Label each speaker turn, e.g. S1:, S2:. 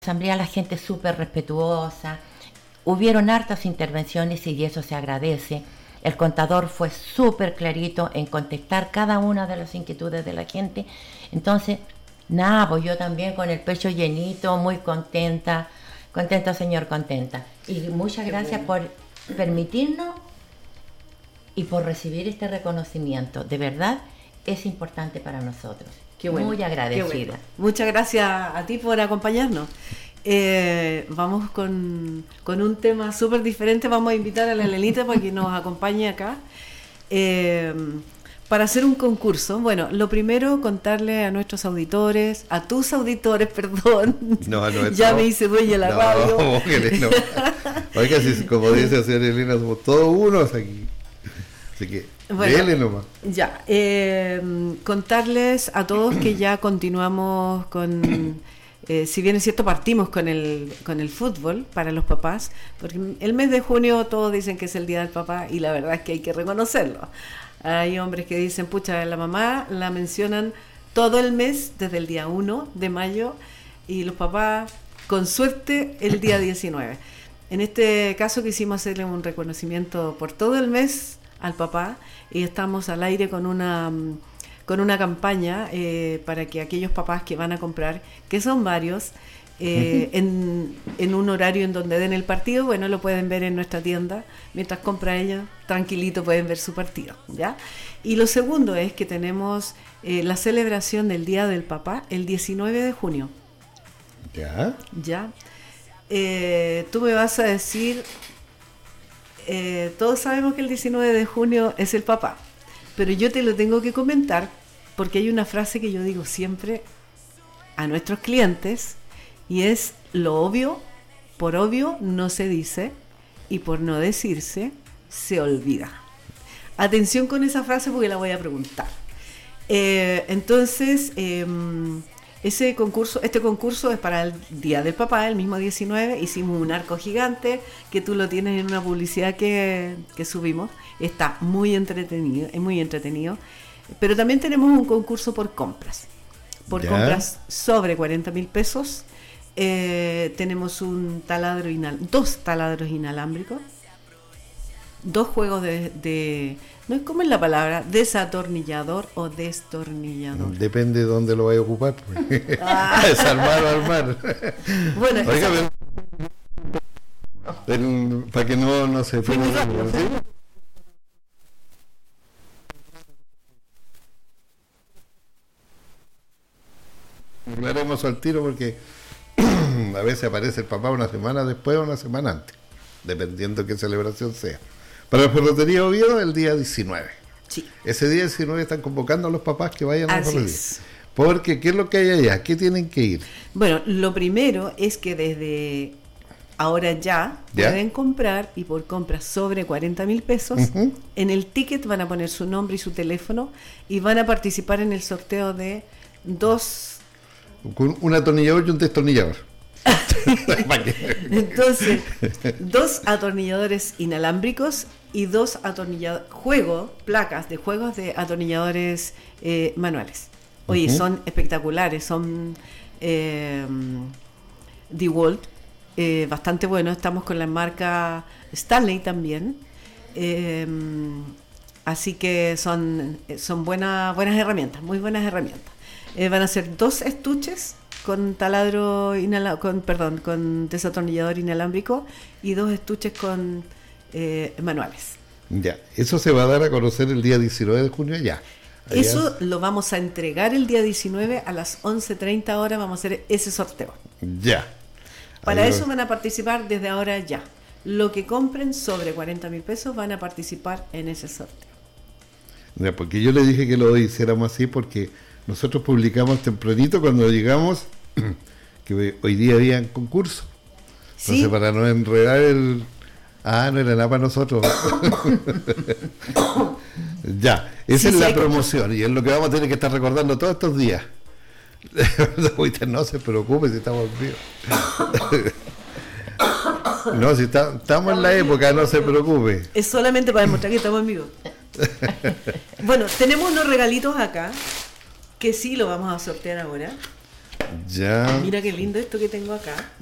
S1: asamblea la gente súper respetuosa, hubieron hartas intervenciones y eso se agradece. El contador fue súper clarito en contestar cada una de las inquietudes de la gente. Entonces, nada, pues yo también con el pecho llenito, muy contenta, señor, contenta. Y muchas gracias por permitirnos y por recibir este reconocimiento. De verdad, es importante para nosotros.
S2: Qué bueno,
S1: muy agradecida.
S2: bueno. Muchas gracias a ti por acompañarnos. Vamos con un tema súper diferente. Vamos a invitar a la Lenita para que nos acompañe acá para hacer un concurso. Bueno, lo primero, contarle a nuestros auditores, a tus auditores, perdón.
S3: No,
S2: ya me hice dueña de la radio.
S3: No. Oiga, si, como dice la señora Elena, somos todos unos aquí. Así que,
S2: bueno,
S3: dele nomás.
S2: Ya, contarles a todos que ya continuamos con... si bien es cierto, partimos con el fútbol para los papás, porque el mes de junio todos dicen que es el día del papá y la verdad es que hay que reconocerlo. Hay hombres que dicen, pucha, la mamá la mencionan todo el mes, desde el día 1 de mayo, y los papás, con suerte, el día 19. En este caso quisimos hacerle un reconocimiento por todo el mes al papá y estamos al aire con una campaña para que aquellos papás que van a comprar, que son varios, en un horario en donde den el partido, bueno, lo pueden ver en nuestra tienda, mientras compra ella, tranquilito pueden ver su partido, ¿ya? Y lo segundo es que tenemos la celebración del Día del Papá el 19 de junio.
S3: ¿Ya?
S2: ¿Ya? Tú me vas a decir, todos sabemos que el 19 de junio es el papá, pero yo te lo tengo que comentar porque hay una frase que yo digo siempre a nuestros clientes y es: lo obvio, por obvio no se dice y por no decirse se olvida. Atención con esa frase porque la voy a preguntar. Entonces, este concurso es para el Día del Papá, el mismo 19. Hicimos un arco gigante que tú lo tienes en una publicidad que subimos. Está muy entretenido, es muy entretenido. Pero también tenemos un concurso por compras. Por compras sobre 40,000 pesos. Tenemos dos taladros inalámbricos. 2 juegos de no es como es la palabra, desatornillador o destornillador.
S3: Depende de dónde lo vaya a ocupar. Desarmar o armar.
S2: Bueno,
S3: oiga, para que no se
S2: fue muy rápido, ¿sí?
S3: Aclaremos al tiro porque a veces aparece el papá una semana después o una semana antes, dependiendo qué celebración sea. Para la Ferretería Oviedo, el día 19.
S2: Sí.
S3: Ese día 19 están convocando a los papás que vayan a la ferretería.
S2: Es.
S3: Porque, ¿qué es lo que hay allá? ¿Qué tienen que ir?
S2: Bueno, lo primero es que desde ahora ya pueden comprar, y por compras sobre 40,000 pesos, en el ticket van a poner su nombre y su teléfono y van a participar en el sorteo de 2...
S3: Con un atornillador y un destornillador.
S2: Entonces, 2 atornilladores inalámbricos y 2 placas de juegos de atornilladores manuales. Oye, son espectaculares, son DeWalt, bastante buenos. Estamos con la marca Stanley también, así que son buenas herramientas, muy buenas herramientas. Van a ser 2 estuches con taladro con desatornillador inalámbrico y 2 estuches con manuales.
S3: Ya, eso se va a dar a conocer el día 19 de junio ya.
S2: Eso lo vamos a entregar el día 19 a las 11:30 horas, vamos a hacer ese sorteo.
S3: Ya.
S2: Para eso van a participar desde ahora ya. Lo que compren sobre 40,000 pesos van a participar en ese sorteo.
S3: Ya, porque yo le dije que lo hiciéramos así porque nosotros publicamos tempranito cuando llegamos que hoy día había concurso.
S2: ¿Sí?
S3: Entonces, para no enredar no era nada para nosotros. Ya, esa es la promoción y es lo que vamos a tener que estar recordando todos estos días. No se preocupe si estamos vivos. No, si estamos en la época, no se preocupe.
S2: Es solamente para demostrar que estamos en vivo. Bueno, tenemos unos regalitos acá que sí lo vamos a sortear ahora.
S3: Ya.
S2: Mira qué lindo esto que tengo acá.